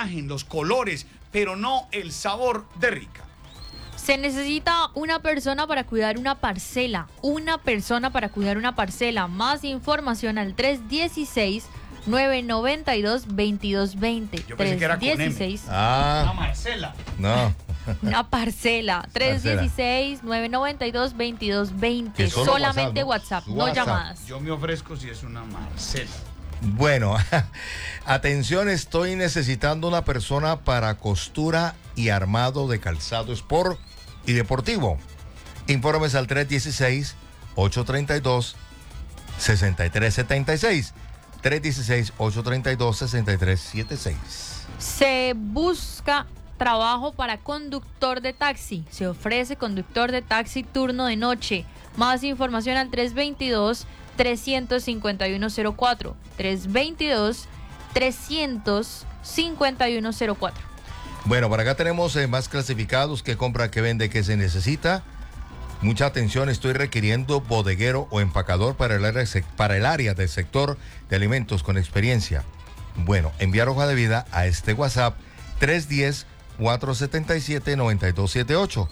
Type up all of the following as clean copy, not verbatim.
imagen, los colores, pero no el sabor de rica. Se necesita una persona para cuidar una parcela. Una persona para cuidar una parcela. Más información al 316-992-2220. Yo pensé que era con M. 316. Una Marcela. No. Una parcela. 316-992-2220. Solamente WhatsApp, no llamadas. Yo me ofrezco si es una Marcela. Bueno, atención, estoy necesitando una persona para costura y armado de calzado sport y deportivo. Informes al 316-832-6376. 316-832-6376. Se busca trabajo para conductor de taxi. Se ofrece conductor de taxi turno de noche. Más información al 322-351-04. 322-351-04. Bueno, por acá tenemos más clasificados: qué compra, qué vende, qué se necesita. Mucha atención, estoy requiriendo bodeguero o empacador para el área del sector de alimentos con experiencia. Bueno, enviar hoja de vida a este WhatsApp 310-477-9278.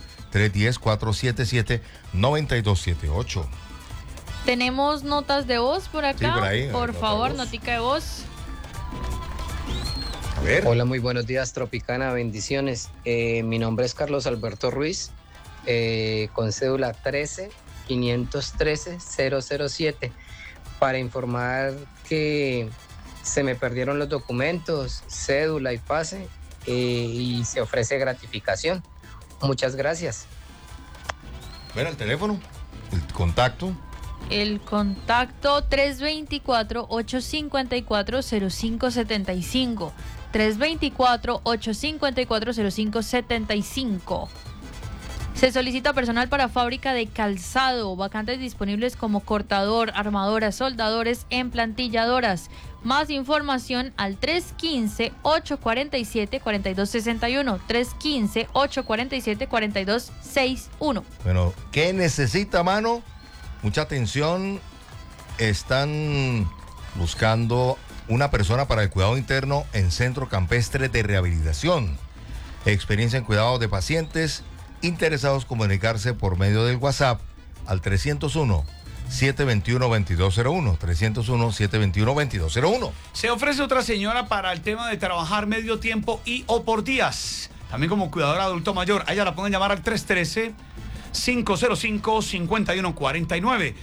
310-477-9278. Tenemos notas de voz por acá. Sí, por ahí, por favor, notica de voz. A ver. Hola, muy buenos días, Tropicana, bendiciones. Mi nombre es Carlos Alberto Ruiz, con cédula 13-513-007, para informar que se me perdieron los documentos, cédula y pase, y se ofrece gratificación. Muchas gracias. Bueno, el teléfono, el contacto. El contacto 324-854-0575. 324-854-0575. Se solicita personal para fábrica de calzado. Vacantes disponibles como cortador, armadoras, soldadores, emplantilladoras. Más información al 315-847-4261. 315-847-4261. Bueno, ¿qué necesita, mano? Mucha atención. Están buscando una persona para el cuidado interno en Centro Campestre de Rehabilitación. Experiencia en cuidado de pacientes. Interesados comunicarse por medio del WhatsApp al 301-721-2201. 301-721-2201. Se ofrece otra señora para el tema de trabajar medio tiempo y o por días. También como cuidadora adulto mayor. A ella la pueden llamar al 313-505-5149.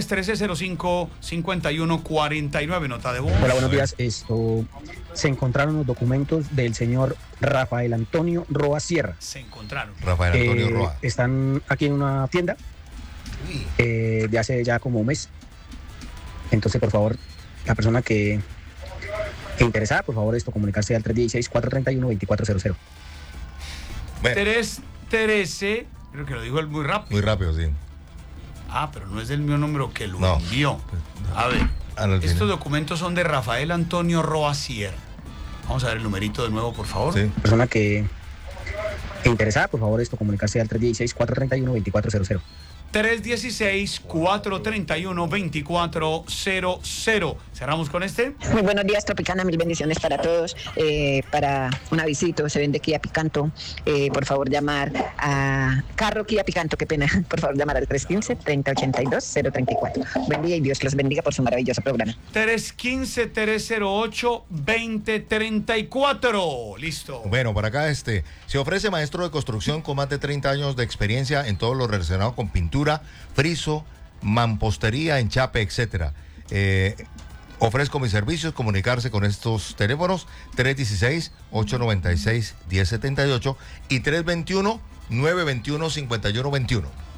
313-05-5149. Nota de voz. Hola, buenos días. Se encontraron los documentos del señor Rafael Antonio Roa Sierra. Se encontraron. Rafael Antonio Roa. Están aquí en una tienda de hace ya como un mes. Entonces, por favor, la persona que interesada, por favor, comunicarse al 316-431-2400. Bueno. 313, creo que lo dijo él muy rápido. Muy rápido, sí. Ah, pero no es del mío número que lo No. envió. A ver, estos documentos son de Rafael Antonio Roa Sierra. Vamos a ver el numerito de nuevo, por favor. Sí. Persona que interesada, por favor, comunicarse al 316-431-2400. 316-431-2400. Cerramos con este. Muy buenos días, Tropicana, mil bendiciones para todos. Para una visita, se vende Kia Picanto. Por favor, llamar a Carro Kia Picanto, qué pena. Por favor, llamar al 315-3082-034. Buen día y Dios los bendiga por su maravilloso programa. 315-308-2034. Listo. Bueno, por acá se ofrece maestro de construcción con más de 30 años de experiencia en todo lo relacionado con pintura, friso, mampostería, enchape, etcétera. Ofrezco mis servicios, comunicarse con estos teléfonos 316-896-1078 y 321-921-5121.